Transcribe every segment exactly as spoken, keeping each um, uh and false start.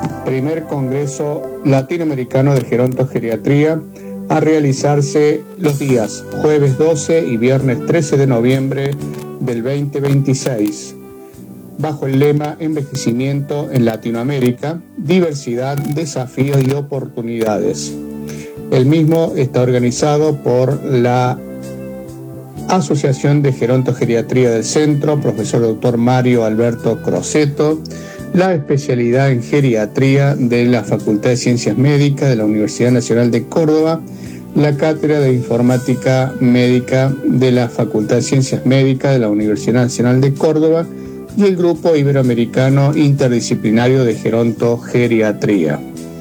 primer Congreso Latinoamericano de Gerontogeriatría, a realizarse los días jueves doce y viernes trece de noviembre del veinte veintiséis, bajo el lema Envejecimiento en Latinoamérica, diversidad, desafíos y oportunidades. El mismo está organizado por la Asociación de Gerontogeriatría del Centro, profesor doctor Mario Alberto Crosetto, la especialidad en geriatría de la Facultad de Ciencias Médicas de la Universidad Nacional de Córdoba, la Cátedra de Informática Médica de la Facultad de Ciencias Médicas de la Universidad Nacional de Córdoba y el Grupo Iberoamericano Interdisciplinario de Gerontogeriatría,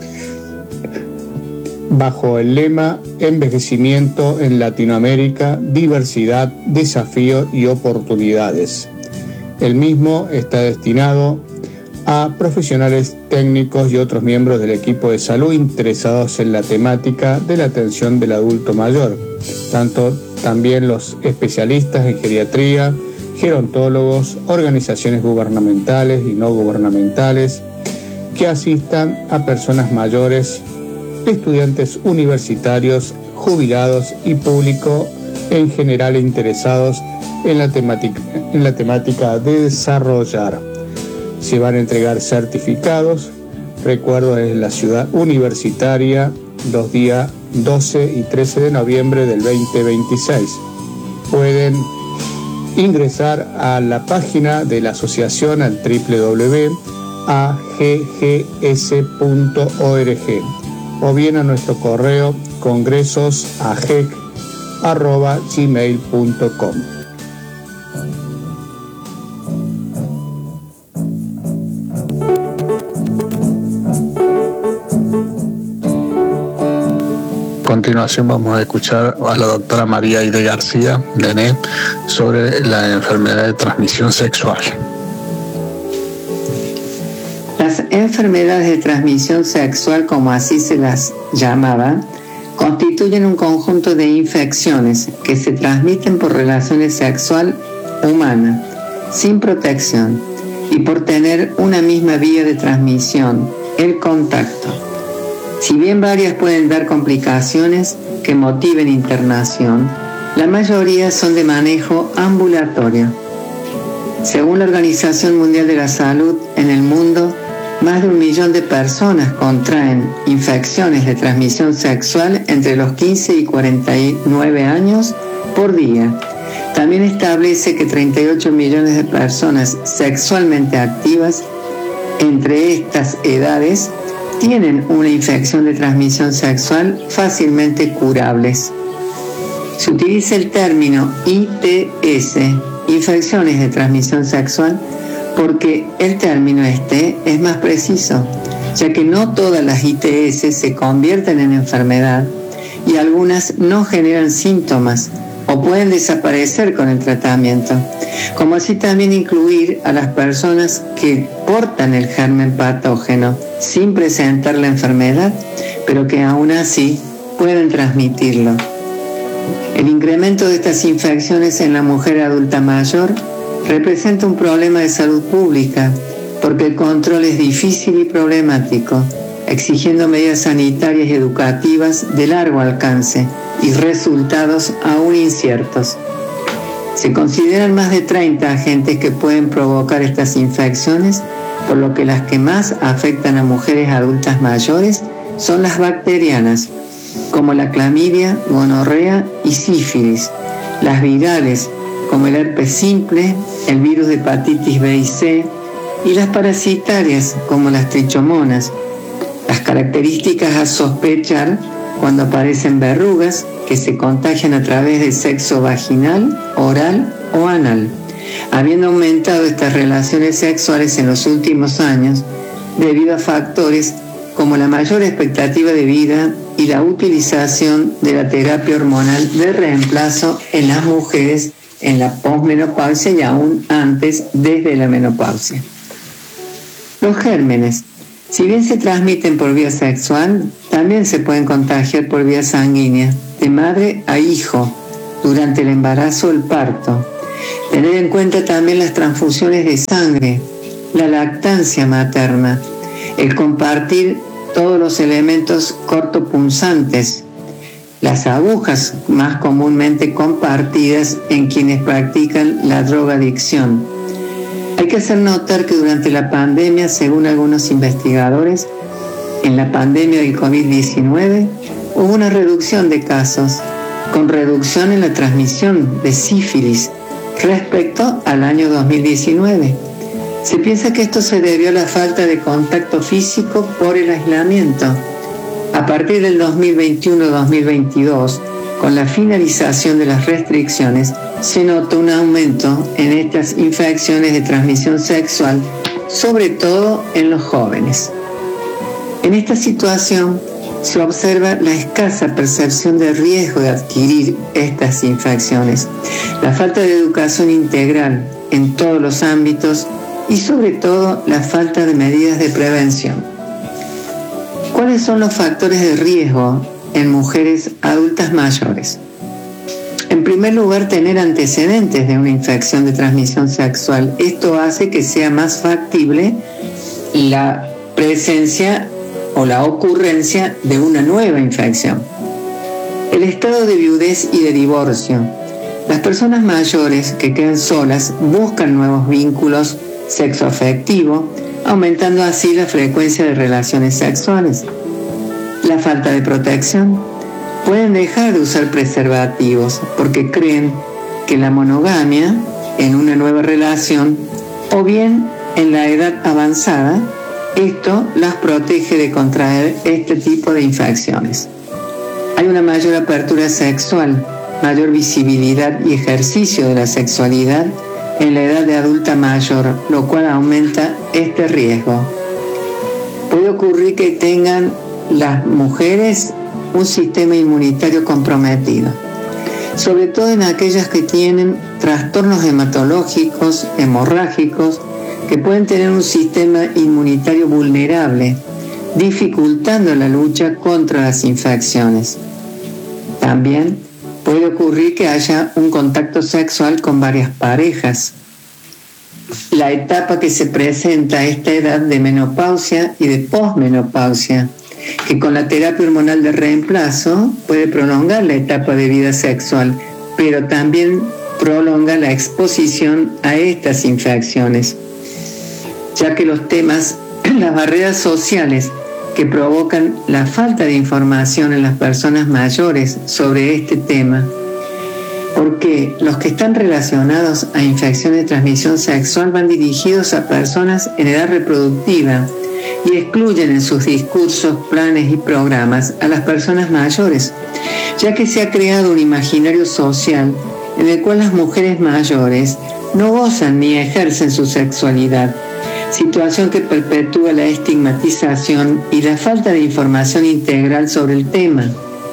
bajo el lema Envejecimiento en Latinoamérica, diversidad, desafío y oportunidades. El mismo está destinado a profesionales técnicos y otros miembros del equipo de salud interesados en la temática de la atención del adulto mayor, tanto también los especialistas en geriatría, gerontólogos, organizaciones gubernamentales y no gubernamentales que asistan a personas mayores, estudiantes universitarios, jubilados y público en general interesados en la temática, en la temática de desarrollar. Se van a entregar certificados, recuerdo, es la ciudad universitaria, los días doce y trece de noviembre del veinte veintiséis. Pueden ingresar a la página de la asociación al doble u doble u doble u punto a g g s punto org o bien a nuestro correo congresosagec arroba gmail punto com. A continuación vamos a escuchar a la doctora María Aide García, D N E, sobre la enfermedad de transmisión sexual. Las enfermedades de transmisión sexual, como así se las llamaba, constituyen un conjunto de infecciones que se transmiten por relaciones sexual humana, sin protección, y por tener una misma vía de transmisión, el contacto. Si bien varias pueden dar complicaciones que motiven internación, la mayoría son de manejo ambulatorio. Según la Organización Mundial de la Salud, en el mundo, más de un millón de personas contraen infecciones de transmisión sexual entre los quince y cuarenta y nueve años por día. También establece que treinta y ocho millones de personas sexualmente activas entre estas edades tienen una infección de transmisión sexual fácilmente curables. Se utiliza el término I T S, infecciones de transmisión sexual, porque el término este es más preciso, ya que no todas las I T S se convierten en enfermedad y algunas no generan síntomas o pueden desaparecer con el tratamiento, como así también incluir a las personas que portan el germen patógeno sin presentar la enfermedad, pero que aún así pueden transmitirlo. El incremento de estas infecciones en la mujer adulta mayor representa un problema de salud pública, porque el control es difícil y problemático, exigiendo medidas sanitarias y educativas de largo alcance y resultados aún inciertos. Se consideran más de treinta agentes que pueden provocar estas infecciones, por lo que las que más afectan a mujeres adultas mayores son las bacterianas, como la clamidia, gonorrea y sífilis, las virales, como el herpes simple, el virus de hepatitis B y C, y las parasitarias, como las trichomonas. Las características a sospechar cuando aparecen verrugas que se contagian a través del sexo vaginal, oral o anal, habiendo aumentado estas relaciones sexuales en los últimos años debido a factores como la mayor expectativa de vida y la utilización de la terapia hormonal de reemplazo en las mujeres en la posmenopausia y aún antes desde la menopausia. Los gérmenes, si bien se transmiten por vía sexual, también se pueden contagiar por vía sanguínea, de madre a hijo, durante el embarazo o el parto. Tener en cuenta también las transfusiones de sangre, la lactancia materna, el compartir todos los elementos cortopunzantes, las agujas más comúnmente compartidas en quienes practican la drogadicción. Hay que hacer notar que durante la pandemia, según algunos investigadores, en la pandemia del covid diecinueve hubo una reducción de casos, con reducción en la transmisión de sífilis respecto al año dos mil diecinueve. Se piensa que esto se debió a la falta de contacto físico por el aislamiento. A partir del dos mil veintiuno dos mil veintidós, con la finalización de las restricciones, se notó un aumento en estas infecciones de transmisión sexual, sobre todo en los jóvenes. En esta situación se observa la escasa percepción de riesgo de adquirir estas infecciones, la falta de educación integral en todos los ámbitos y sobre todo la falta de medidas de prevención. ¿Cuáles son los factores de riesgo en mujeres adultas mayores? En primer lugar, tener antecedentes de una infección de transmisión sexual. Esto hace que sea más factible la presencia o la ocurrencia de una nueva infección. El estado de viudez y de divorcio. Las personas mayores que quedan solas buscan nuevos vínculos sexoafectivos, aumentando así la frecuencia de relaciones sexuales. La falta de protección. Pueden dejar de usar preservativos porque creen que la monogamia en una nueva relación o bien en la edad avanzada, esto las protege de contraer este tipo de infecciones. Hay una mayor apertura sexual, mayor visibilidad y ejercicio de la sexualidad en la edad de adulta mayor, lo cual aumenta este riesgo. Puede ocurrir que tengan las mujeres un sistema inmunitario comprometido, sobre todo en aquellas que tienen trastornos hematológicos, hemorrágicos, que pueden tener un sistema inmunitario vulnerable, dificultando la lucha contra las infecciones. También puede ocurrir que haya un contacto sexual con varias parejas. La etapa que se presenta a esta edad de menopausia y de posmenopausia, que con la terapia hormonal de reemplazo puede prolongar la etapa de vida sexual, pero también prolonga la exposición a estas infecciones, ya que los temas, las barreras sociales que provocan la falta de información en las personas mayores sobre este tema, porque los que están relacionados a infecciones de transmisión sexual van dirigidos a personas en edad reproductiva y excluyen en sus discursos, planes y programas a las personas mayores, ya que se ha creado un imaginario social en el cual las mujeres mayores no gozan ni ejercen su sexualidad, situación que perpetúa la estigmatización y la falta de información integral sobre el tema.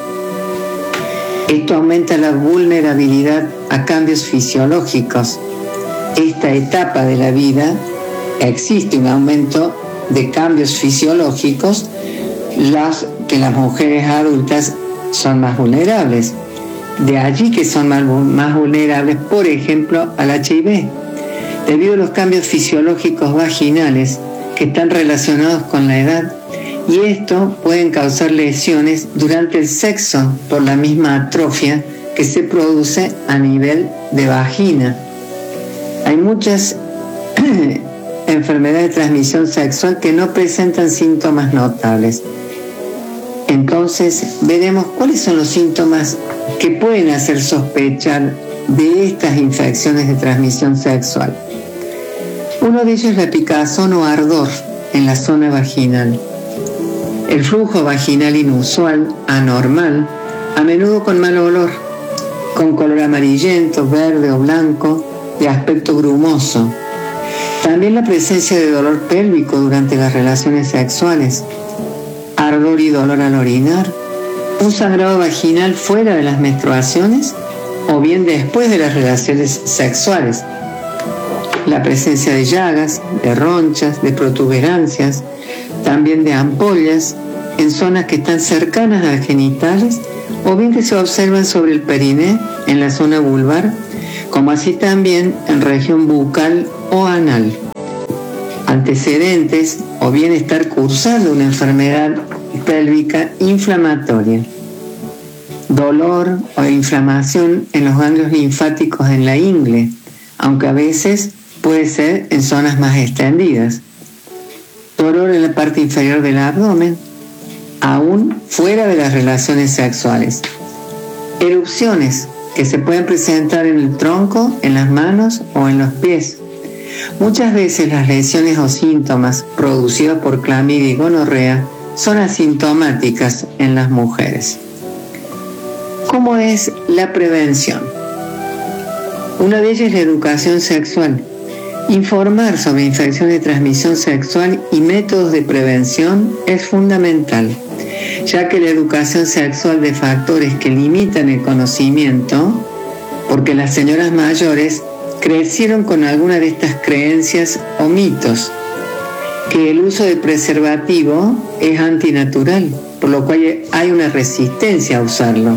Esto aumenta la vulnerabilidad a cambios fisiológicos. Esta etapa de la vida existe un aumento de cambios fisiológicos, las que las mujeres adultas son más vulnerables. De allí que son más, más vulnerables, por ejemplo, al H I V, debido a los cambios fisiológicos vaginales que están relacionados con la edad, y esto pueden causar lesiones durante el sexo por la misma atrofia que se produce a nivel de vagina. Hay muchas enfermedades de transmisión sexual que no presentan síntomas notables. Entonces, veremos cuáles son los síntomas que pueden hacer sospechar de estas infecciones de transmisión sexual. Uno de ellos es la picazón o ardor en la zona vaginal. El flujo vaginal inusual, anormal, a menudo con mal olor, con color amarillento, verde o blanco, de aspecto grumoso. También la presencia de dolor pélvico durante las relaciones sexuales, ardor y dolor al orinar, un sangrado vaginal fuera de las menstruaciones o bien después de las relaciones sexuales, la presencia de llagas, de ronchas, de protuberancias, también de ampollas en zonas que están cercanas a las genitales o bien que se observan sobre el periné en la zona vulvar, como así también en región bucal o anal. Antecedentes o bien estar cursando una enfermedad pélvica inflamatoria, dolor o inflamación en los ganglios linfáticos en la ingle, aunque a veces puede ser en zonas más extendidas, dolor en la parte inferior del abdomen, aún fuera de las relaciones sexuales, erupciones que se pueden presentar en el tronco, en las manos o en los pies. Muchas veces las lesiones o síntomas producidos por clamidia y gonorrea son asintomáticas en las mujeres. ¿Cómo es la prevención? Una de ellas es la educación sexual. Informar sobre infecciones de transmisión sexual y métodos de prevención es fundamental, ya que la educación sexual de factores que limitan el conocimiento, porque las señoras mayores crecieron con alguna de estas creencias o mitos, que el uso de preservativo es antinatural, por lo cual hay una resistencia a usarlo.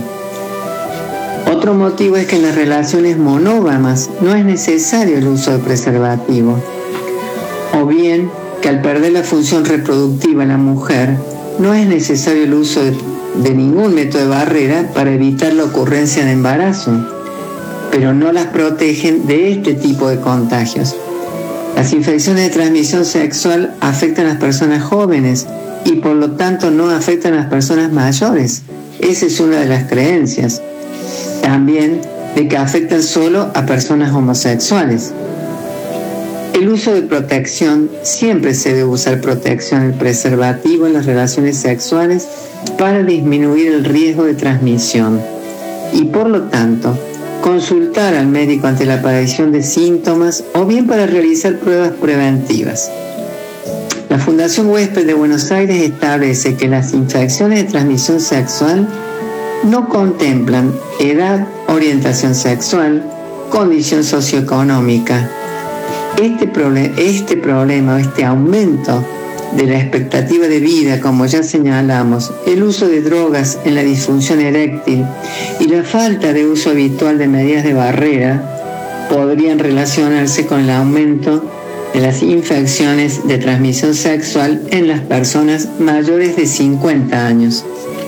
Otro motivo es que en las relaciones monógamas no es necesario el uso de preservativo, o bien que al perder la función reproductiva en la mujer no es necesario el uso de, de ningún método de barrera para evitar la ocurrencia de embarazo, pero no las protegen de este tipo de contagios. Las infecciones de transmisión sexual afectan a las personas jóvenes y por lo tanto no afectan a las personas mayores. Esa es una de las creencias. También de que afectan solo a personas homosexuales. El uso de protección, siempre se debe usar protección, el preservativo en las relaciones sexuales para disminuir el riesgo de transmisión y por lo tanto consultar al médico ante la aparición de síntomas o bien para realizar pruebas preventivas. La Fundación Huésped de Buenos Aires establece que las infecciones de transmisión sexual no contemplan edad, orientación sexual, condición socioeconómica. Este, proble- este problema, este aumento de la expectativa de vida, como ya señalamos, el uso de drogas en la disfunción eréctil y la falta de uso habitual de medidas de barrera podrían relacionarse con el aumento de las infecciones de transmisión sexual en las personas mayores de cincuenta años.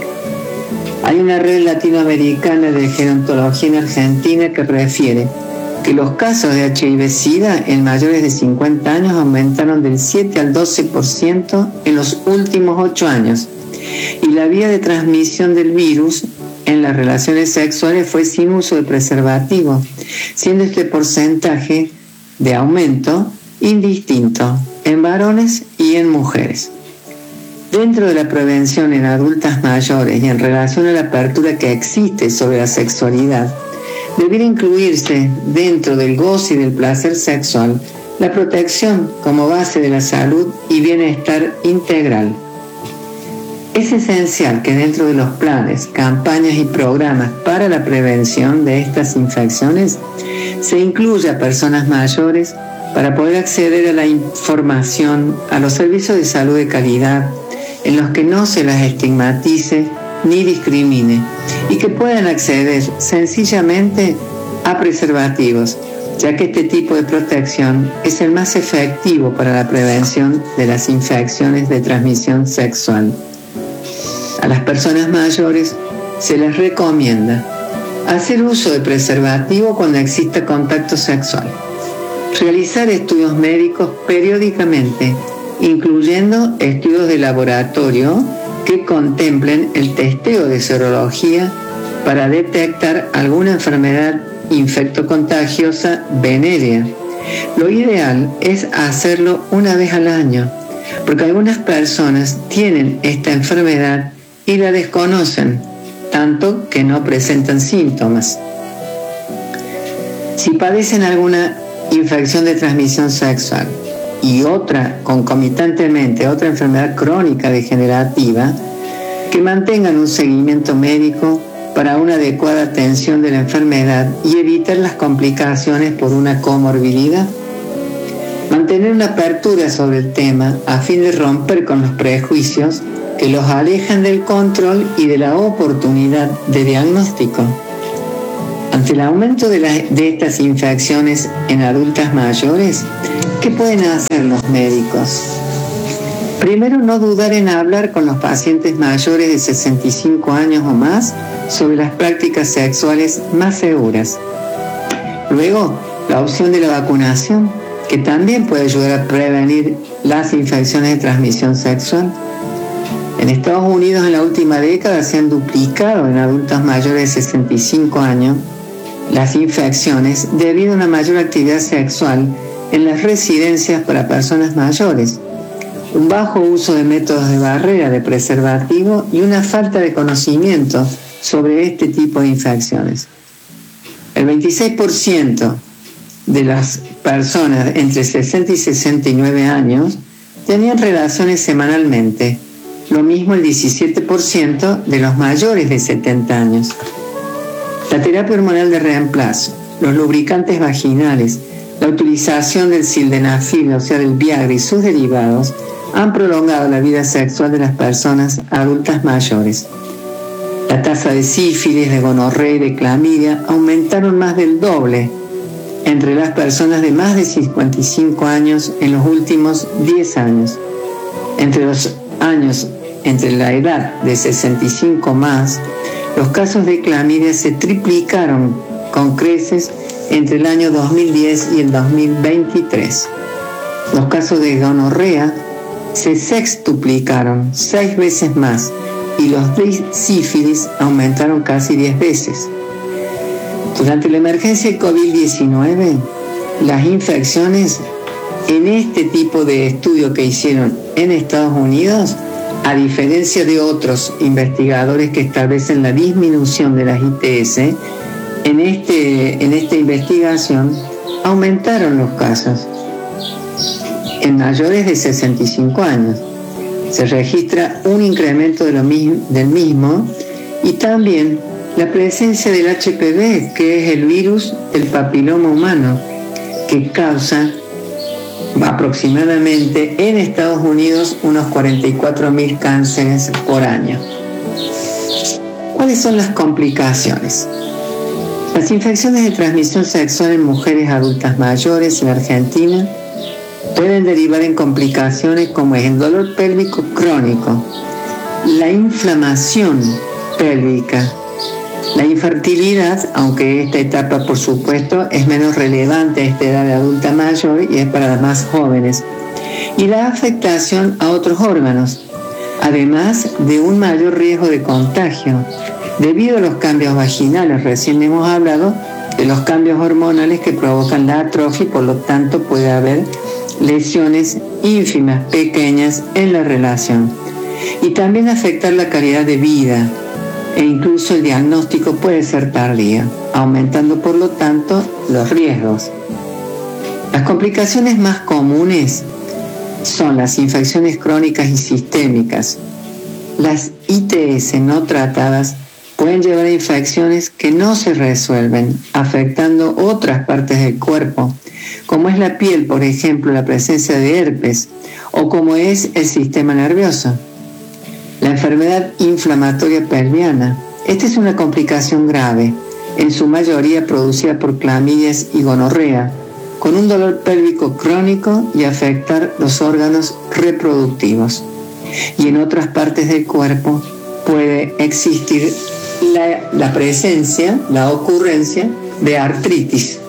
Hay una red latinoamericana de gerontología en Argentina que refiere que los casos de H I V-Sida en mayores de cincuenta años aumentaron del siete al doce por ciento en los últimos ocho años y la vía de transmisión del virus en las relaciones sexuales fue sin uso de preservativo, siendo este porcentaje de aumento indistinto en varones y en mujeres. Dentro de la prevención en adultas mayores y en relación a la apertura que existe sobre la sexualidad, debiera incluirse dentro del goce y del placer sexual la protección como base de la salud y bienestar integral. Es esencial que dentro de los planes, campañas y programas para la prevención de estas infecciones se incluya a personas mayores para poder acceder a la información, a los servicios de salud de calidad, en los que no se las estigmatice ni discrimine y que puedan acceder sencillamente a preservativos, ya que este tipo de protección es el más efectivo para la prevención de las infecciones de transmisión sexual. A las personas mayores se les recomienda hacer uso de preservativo cuando exista contacto sexual, realizar estudios médicos periódicamente, incluyendo estudios de laboratorio que contemplen el testeo de serología para detectar alguna enfermedad infectocontagiosa venérea. Lo ideal es hacerlo una vez al año, porque algunas personas tienen esta enfermedad y la desconocen, tanto que no presentan síntomas. Si padecen alguna infección de transmisión sexual y otra concomitantemente, otra enfermedad crónica degenerativa, que mantengan un seguimiento médico para una adecuada atención de la enfermedad y evitar las complicaciones por una comorbilidad. Mantener una apertura sobre el tema a fin de romper con los prejuicios que los alejan del control y de la oportunidad de diagnóstico. Ante el aumento de, la, de estas infecciones en adultas mayores, ¿qué pueden hacer los médicos? Primero, no dudar en hablar con los pacientes mayores de sesenta y cinco años o más sobre las prácticas sexuales más seguras. Luego, la opción de la vacunación, que también puede ayudar a prevenir las infecciones de transmisión sexual. En Estados Unidos, en la última década, se han duplicado en adultos mayores de sesenta y cinco años las infecciones debido a una mayor actividad sexual en las residencias para personas mayores, un bajo uso de métodos de barrera de preservativo y una falta de conocimiento sobre este tipo de infecciones. El veintiséis por ciento de las personas entre sesenta y sesenta y nueve años tenían relaciones semanalmente, lo mismo el diecisiete por ciento de los mayores de setenta años. La terapia hormonal de reemplazo, los lubricantes vaginales, la utilización del sildenafil, o sea del Viagra y sus derivados, han prolongado la vida sexual de las personas adultas mayores. La tasa de sífilis, de gonorrea y de clamidia aumentaron más del doble entre las personas de más de cincuenta y cinco años en los últimos diez años. Entre los años, entre la edad de sesenta y cinco más, los casos de clamidia se triplicaron con creces entre el año dos mil diez y el dos mil veintitrés. Los casos de gonorrea se sextuplicaron seis veces más y los de sífilis aumentaron casi diez veces. Durante la emergencia de COVID diecinueve, las infecciones en este tipo de estudio que hicieron en Estados Unidos, a diferencia de otros investigadores que establecen la disminución de las I T S, en, este, en esta investigación aumentaron los casos en mayores de sesenta y cinco años. Se registra un incremento de lo mismo, del mismo y también la presencia del H P V, que es el virus del papiloma humano, que causa aproximadamente en Estados Unidos unos cuarenta y cuatro mil cánceres por año. ¿Cuáles son las complicaciones? Las infecciones de transmisión sexual en mujeres adultas mayores en Argentina pueden derivar en complicaciones como es el dolor pélvico crónico, la inflamación pélvica, la infertilidad, aunque esta etapa por supuesto es menos relevante a esta edad de adulta mayor y es para las más jóvenes, y la afectación a otros órganos, además de un mayor riesgo de contagio, debido a los cambios vaginales. Recién hemos hablado de los cambios hormonales que provocan la atrofia y por lo tanto puede haber lesiones ínfimas, pequeñas en la relación, y también afectar la calidad de vida, e incluso el diagnóstico puede ser tardío, aumentando por lo tanto los riesgos. Las complicaciones más comunes son las infecciones crónicas y sistémicas. Las I T S no tratadas pueden llevar a infecciones que no se resuelven, afectando otras partes del cuerpo, como es la piel, por ejemplo, la presencia de herpes, o como es el sistema nervioso. La enfermedad inflamatoria pelviana. Esta es una complicación grave, en su mayoría producida por clamidias y gonorrea, con un dolor pélvico crónico y afectar los órganos reproductivos. Y en otras partes del cuerpo puede existir la, la presencia, la ocurrencia de artritis.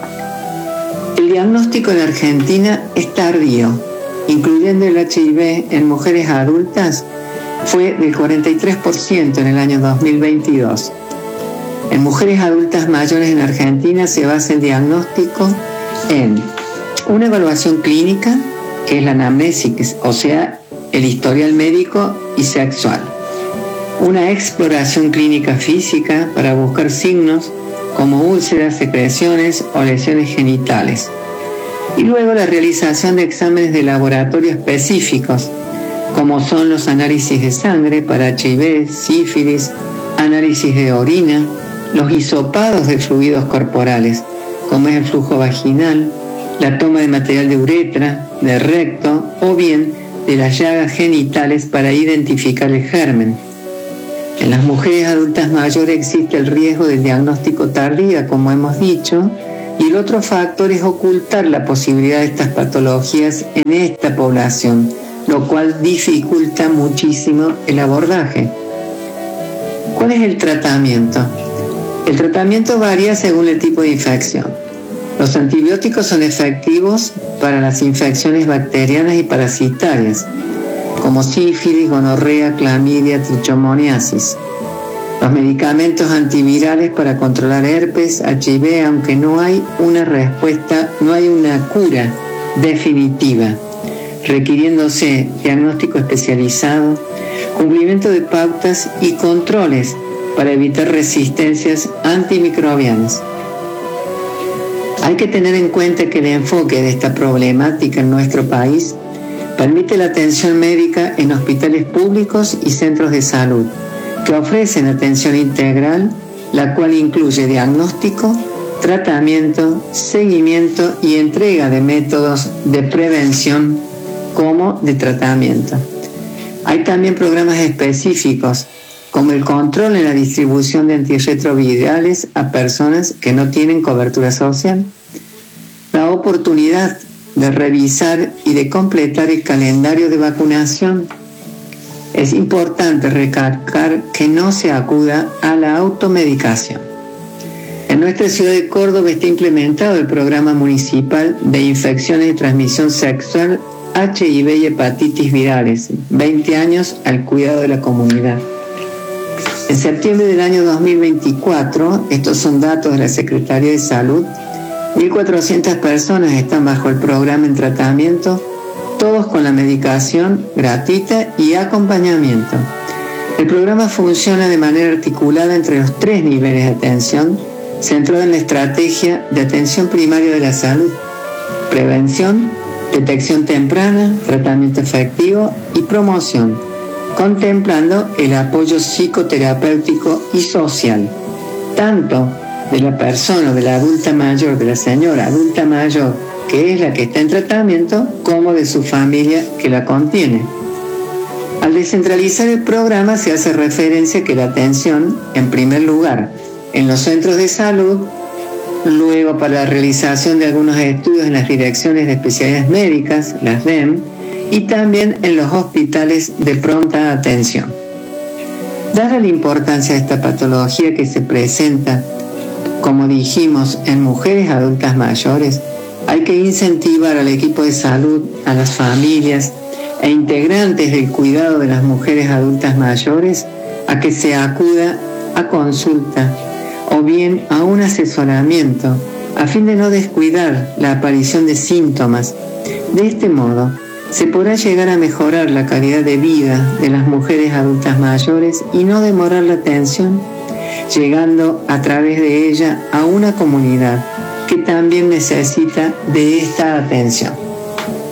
El diagnóstico en Argentina es tardío, incluyendo el H I V en mujeres adultas, fue del cuarenta y tres por ciento en el año dos mil veintidós. En mujeres adultas mayores en Argentina se basa el diagnóstico en una evaluación clínica, que es la anamnesis, o sea, el historial médico y sexual. Una exploración clínica física para buscar signos como úlceras, secreciones o lesiones genitales. Y luego la realización de exámenes de laboratorio específicos, como son los análisis de sangre para H I V, sífilis, análisis de orina, los hisopados de fluidos corporales, como es el flujo vaginal, la toma de material de uretra, de recto o bien de las llagas genitales para identificar el germen. En las mujeres adultas mayores existe el riesgo del diagnóstico tardío, como hemos dicho, y el otro factor es ocultar la posibilidad de estas patologías en esta población, lo cual dificulta muchísimo el abordaje. ¿Cuál es el tratamiento? El tratamiento varía según el tipo de infección. Los antibióticos son efectivos para las infecciones bacterianas y parasitarias, como sífilis, gonorrea, clamidia, trichomoniasis. Los medicamentos antivirales para controlar herpes, H I V, aunque no hay una respuesta, no hay una cura definitiva, requiriéndose diagnóstico especializado, cumplimiento de pautas y controles para evitar resistencias antimicrobianas. Hay que tener en cuenta que el enfoque de esta problemática en nuestro país permite la atención médica en hospitales públicos y centros de salud, que ofrecen atención integral, la cual incluye diagnóstico, tratamiento, seguimiento y entrega de métodos de prevención como de tratamiento. Hay también programas específicos, como el control en la distribución de antirretrovirales a personas que no tienen cobertura social, la oportunidad de revisar y de completar el calendario de vacunación. Es importante recalcar que no se acuda a la automedicación. En nuestra ciudad de Córdoba está implementado el programa municipal de infecciones de transmisión sexual, H I V y hepatitis virales, veinte años al cuidado de la comunidad. En septiembre del año dos mil veinticuatro, estos son datos de la Secretaría de Salud, mil cuatrocientas personas están bajo el programa en tratamiento, todos con la medicación gratuita y acompañamiento. El programa funciona de manera articulada entre los tres niveles de atención, centrado en la estrategia de atención primaria de la salud, prevención, detección temprana, tratamiento efectivo y promoción, contemplando el apoyo psicoterapéutico y social, tanto de la persona, de la adulta mayor, de la señora adulta mayor, que es la que está en tratamiento, como de su familia que la contiene. Al descentralizar el programa se hace referencia a que la atención, en primer lugar, en los centros de salud, luego para la realización de algunos estudios en las direcciones de especialidades médicas, las D E M, y también en los hospitales de pronta atención. Dada la importancia de esta patología que se presenta, como dijimos, en mujeres adultas mayores, hay que incentivar al equipo de salud, a las familias e integrantes del cuidado de las mujeres adultas mayores a que se acuda a consulta o bien a un asesoramiento a fin de no descuidar la aparición de síntomas. De este modo, se podrá llegar a mejorar la calidad de vida de las mujeres adultas mayores y no demorar la atención, llegando a través de ella a una comunidad que también necesita de esta atención.